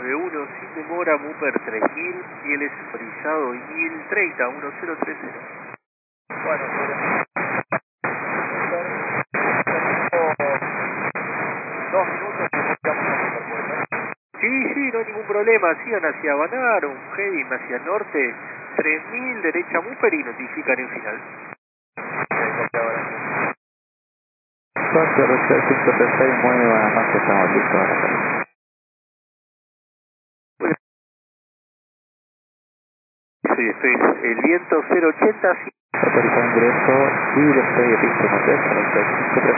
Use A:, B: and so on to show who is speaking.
A: 91 sin demora, Mupper 3000, pieles frisado y 1030, 1030.
B: Bueno, dos minutos y estamos en el puerto.
A: Sí, no hay ningún problema, sigan hacia Banar, un heading hacia el norte, 3000, derecha Mupper y notifican en final.
C: Entonces, Roger 536, muy buenas noches, estamos listos ahora.
A: Sí, estoy el viento 080.
C: Autorizado ingreso y despegue pista 3, 35.